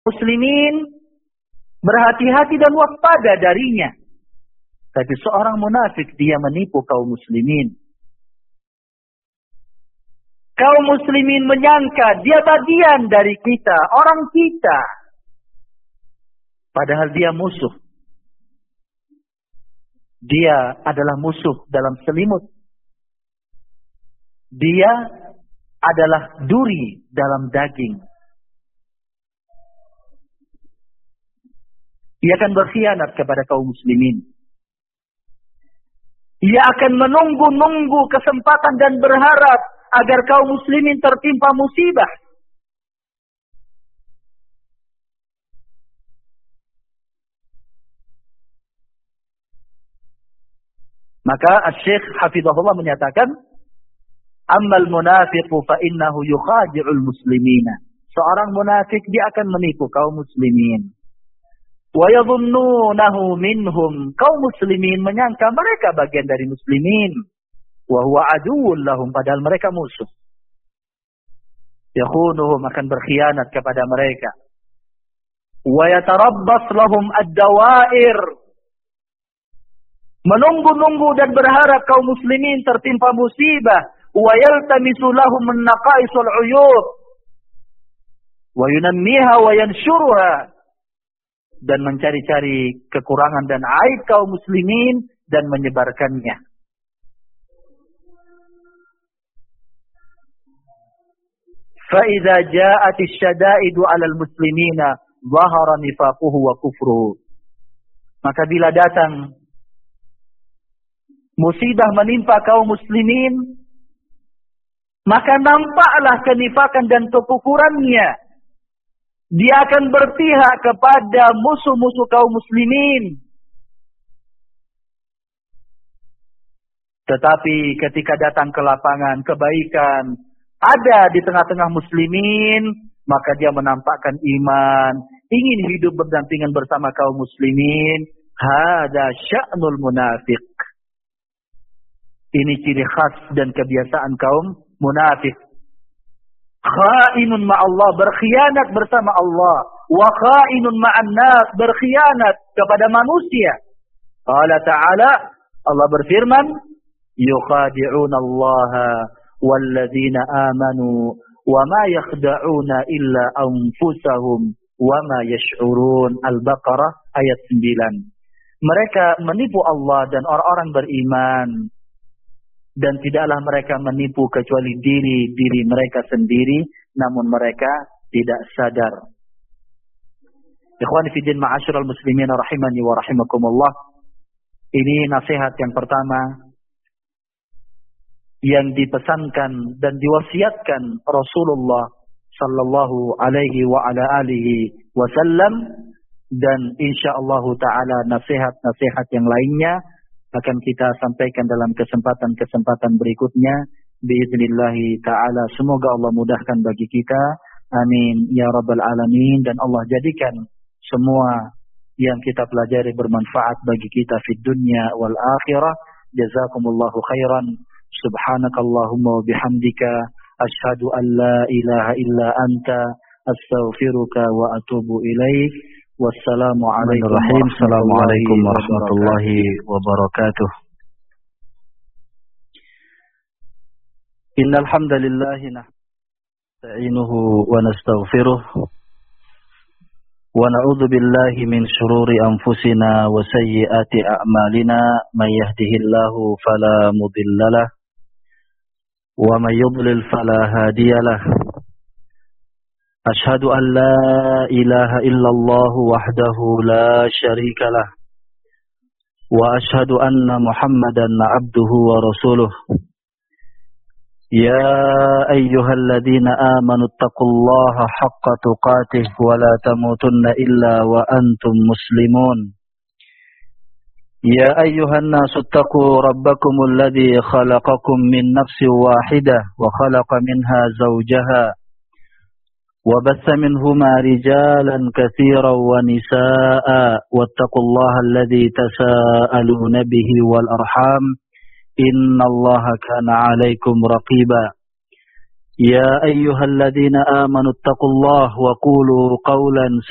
muslimin berhati-hati dan waspada darinya. Tapi seorang munafik dia menipu kaum muslimin. Kaum muslimin menyangka dia bagian dari kita, orang kita. Padahal dia musuh. Dia adalah musuh dalam selimut. Dia adalah duri dalam daging. Ia akan berkhianat kepada kaum muslimin. Ia akan menunggu-nunggu kesempatan dan berharap agar kaum muslimin tertimpa musibah. Maka Syekh Hafizahullah menyatakan, ammal munafiqu fa innahu yukhadi'ul muslimina. Seorang munafik dia akan menipu kaum muslimin. Wa yadhunnunahu minhum. Kaum muslimin menyangka mereka bagian dari muslimin. Wa huwa aduwwun lahum, padahal mereka musuh. Yakhunuhum, akan berkhianat kepada mereka. Wa yatarabbas lahum ad-dawair. Menunggu-nunggu dan berharap kaum muslimin tertimpa musibah. Wa yaltamisu lahum an-naqaisul 'uyub. Wa yunammiha wa yanshuruha. Dan mencari-cari kekurangan dan aib kaum muslimin dan menyebarkannya. فَإِذَا جَاءَتِ الشَّدَائِدُ عَلَى الْمُسْلِمِينَ ظَهَرَ نِفَاقُهُ وَكُفْرُهُ. Maka bila datang musibah menimpa kaum muslimin, maka nampaklah kenifakan dan kekufurannya. Dia akan berpihak kepada musuh-musuh kaum muslimin. Tetapi ketika datang ke lapangan kebaikan ada di tengah-tengah muslimin, maka dia menampakkan iman, ingin hidup berdampingan bersama kaum muslimin. Hada sya'nul munafiq. Ini ciri khas dan kebiasaan kaum munafik. Khainun ma'allah, berkhianat bersama Allah. Wa khainun ma'an nas, berkhianat kepada manusia. Qala ta'ala, Allah berfirman, yukhadi'una allaha walladzina amanu wa ma yakhda'una illa anfusahum wa ma yash'urun. Al-Baqarah ayat 9. Mereka menipu Allah dan orang-orang beriman, dan tidaklah mereka menipu kecuali diri mereka sendiri, namun mereka tidak sadar. Ikhwani fi din ma'asyiral muslimin rahimani wa rahimakumullah. Ini nasihat yang pertama yang dipesankan dan diwasiatkan Rasulullah sallallahu alaihi wa ala alihi wasallam, dan insyaallah taala nasihat-nasihat yang lainnya akan kita sampaikan dalam kesempatan-kesempatan berikutnya biidznillahi taala. Semoga Allah mudahkan bagi kita, amin ya rabbal alamin, dan Allah jadikan semua yang kita pelajari bermanfaat bagi kita fid dunya wal akhirah. Jazakumullahu khairan. Subhanakallahumma wa bihamdika asyhadu an la ilaha illa anta astaghfiruka wa atubu ilaik. Wassalamualaikum warahmatullahi wabarakatuh. Innal hamdalillah nasta'inuhu wa nastaghfiruh wa na'udzu billahi min shururi anfusina wa sayyiati a'malina. May yahdihillahu fala mudhillalah wa may yudlil fala hadiyalah. أشهد أن لا إله إلا الله وحده لا شريك له وأشهد أن محمدا عبده ورسوله. يا أيها الذين آمنوا اتقوا الله حق تقاته ولا تموتن إلا وأنتم مسلمون. يا أيها الناس اتقوا ربكم الذي خلقكم من نفس واحدة وخلق منها زوجها وبث منهما رجالا كثيرا ونساء واتقوا الله الذي تساءلون به والأرحام إن الله كان عليكم رقيبا. يا أيها الذين آمنوا اتقوا الله وقولوا قولا